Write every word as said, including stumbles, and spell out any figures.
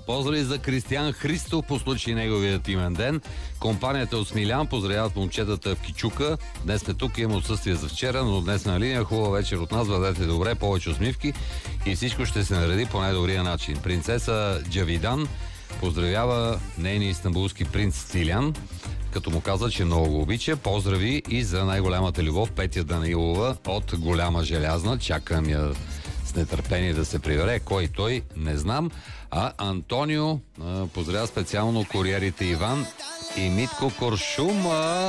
Поздрави за Кристиян Христов по случай неговият имен ден. Компанията от Смилян поздравяват момчетата в Кичука. Днес сме тук, имам отсъствие за вчера, но днес на линия. Хубава вечер от нас, бъдете добре, повече усмивки и всичко ще се нареди по най-добрия начин. Принцеса Джавидан поздравява нейния истанбулски принц Стилян, като му каза, че много го обича. Поздрави и за най-голямата любов Петя Данилова от Голяма Желязна. Чакам я с нетърпение да се прибере. Кой той, не знам. А Антонио а, поздравя специално куриерите Иван и Митко Коршума.